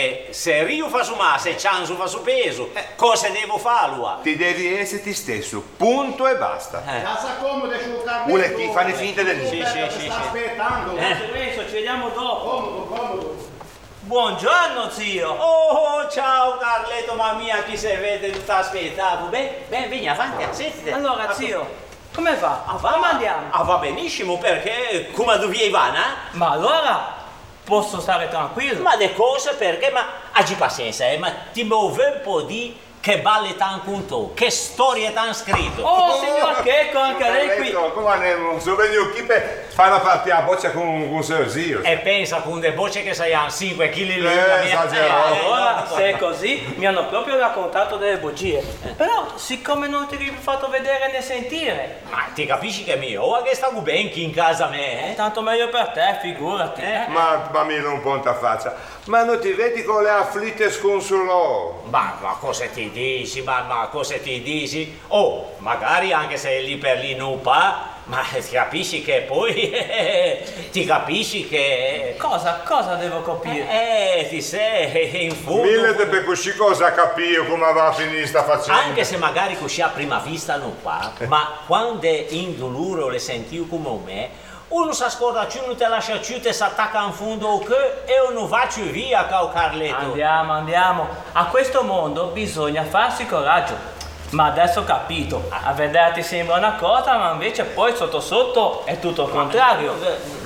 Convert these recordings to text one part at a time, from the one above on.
che se Rio fa su massa e Cianzu fa su peso, cosa devo fare? Ti devi essere te stesso, punto e basta. Ya sa comodo su Carletto. Vuole ti fanno finta del niente. Sì. Sta aspettando. Ci vediamo dopo. Comodo. Buongiorno zio. Oh, ciao Carletto, mamma mia, chi si vede, ti aspettavo. Bene, vieni avanti, settiti. Allora zio, come va? Come andiamo? Va benissimo, perché come dovevi Ivana? Ma allora posso stare tranquillo? Ma le cose perché? Ma aggi pazienza, ma ti muove un po' di che balle tan conto, che storie tan scritto. Oh signor Checco, anche lei qui. Come ne sono venuto qui per fare una partita a boccia con suo zio. E pensa con le bocce che saranno 5 kg lì. Esagerato. Allora, se è così, mi hanno proprio raccontato delle bugie. Però, siccome non ti avevi fatto vedere né sentire, Ma ti capisci che mio, o che stavo ben chi in casa me, tanto meglio per te, figurati. Ma mi non ponta faccia. Ma non ti vedi con le afflitte sconsolò? Ma cosa ti dici, ma cosa ti dici? Oh, magari anche se lì per lì non fa, ma ti capisci che poi, ti capisci che... Cosa devo capire? Ti sei, in fondo... Mille te per così cosa capire come va a finire sta faccenda. Anche se magari così a prima vista non fa, ma quando è in dolore le senti come me, uno si scorda più, non te lascia più, ti si attacca in fondo o che e uno va più via, caro Carletto. Andiamo. A questo mondo bisogna farsi coraggio. Ma adesso ho capito, a vederti sembra una cosa, ma invece poi sotto è tutto il contrario.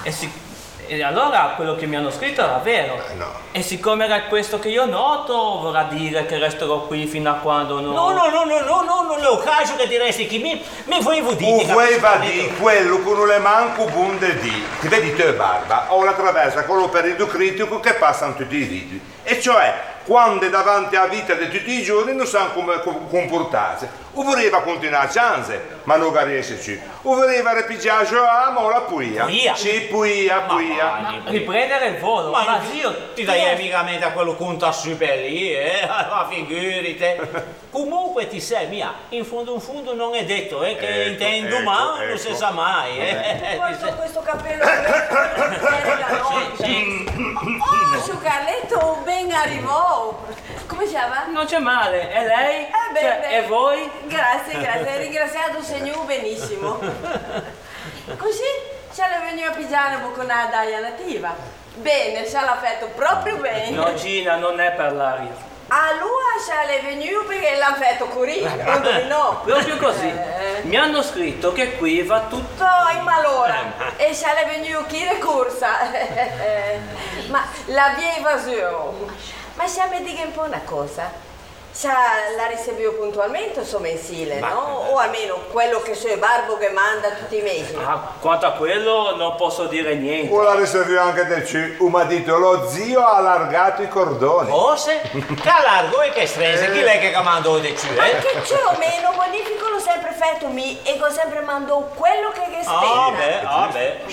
E allora quello che mi hanno scritto era vero. No. E siccome era questo che io noto, vorrà dire che resterò qui fino a quando non... No, non è un caso che ti resti qui, mi volevo dire... Voleva dire quello che non le manco bunde di. Ti vedi te barba, ho la traversa con lo periodo critico che passano tutti i video. E cioè, quando è davanti alla vita di tutti i giorni non sanno come comportarsi. O voleva continuare a chance, ma non riesce. O voleva ripigiare ma la puia. Puia? Sì, puia. Riprendere il volo. Ma zio, ti dai amicamente a quello conta su per lì, ma figurite. Comunque ti sei, mia, in fondo non è detto, che intendo ma non si sa mai. Guarda questo cappello ieri la notte. Oh, su Carletto ben arrivò. Come si chiama? non c'è male. E lei? Bene. E voi? Grazie, ringraziato signor benissimo. Così ce l'è venuto a pigiare con una daia nativa. Bene, ce l'ha fatto proprio bene. No, Gina, non è per l'aria. A lui ce l'è venuto perché l'ha fatto correre, quando di no. Proprio così. Mi hanno scritto che qui va tutto... In malora e ce l'è venuto chi è corsa. Ma la via evasione. Ma se mi dica un po' una cosa. La ricevevo puntualmente il suo mensile, no? O almeno quello che suo barbo che manda tutti i mesi. Ah, quanto a quello non posso dire niente. O la riserviamo anche del C. Mi ha detto lo zio ha allargato i cordoni. Cose? Che allargo e che strese? Chi è che mandò di più, Ma che c'è o meno, bonifico l'ho sempre fatto mi e ho sempre mandato quello che spera.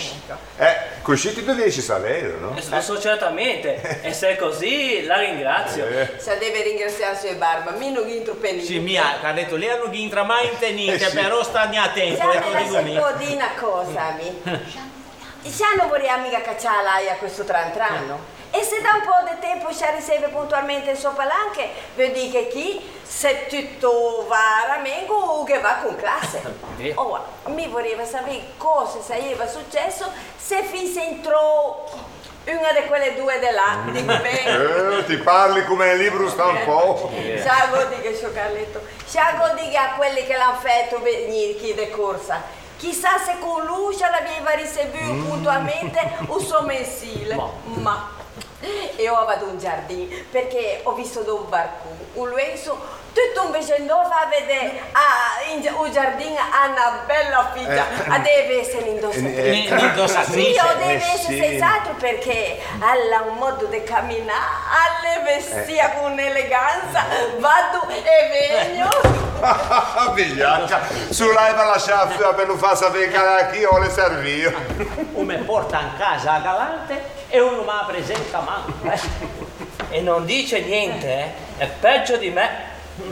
Così ti riesci a sapere, no? So certamente. E se è così, la ringrazio. Se deve ringraziare sua barba, mi non gli penite. Sì, mia, che ha detto, lei non gintra mai in tenite, però stani attento. Se la si può dire una cosa, mi. Se non vorrei mica cacciare l'aia questo trantranno. E se da un po' di tempo si riceve puntualmente il suo palanche, vuol dire che chi se tutto va a ramengo o che va con classe. Ora, mi voleva sapere cosa sarebbe successo se fosse entrò una di quelle due di là, dico bene. Ti parli come il libro sta un po'. Ciao, dica suo Carletto. Ciao, dica a quelli che l'hanno fatto venire chi di corsa. Chissà se con lui ce l'aveva ricevuto puntualmente un suo mensile. Ma io vado in giardino perché ho visto da un barco un luenzo tutto un vicino fa vedere un giardino ha una bella figlia deve essere indossatrice. Io deve essere senz'altro perché ha un modo di camminare alle vestia con un'eleganza vado e vengo Vigliacca, sulla la sciaffia per non far sapere che chi ho le servio. Come porta in casa a galante e uno mi presenta manco. E non dice niente, è peggio di me.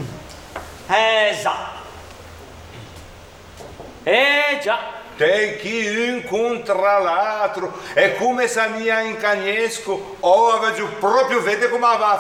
Esatto. Già. Te chi incontra l'altro è come se mia in cagnesco o avevo proprio vede come aveva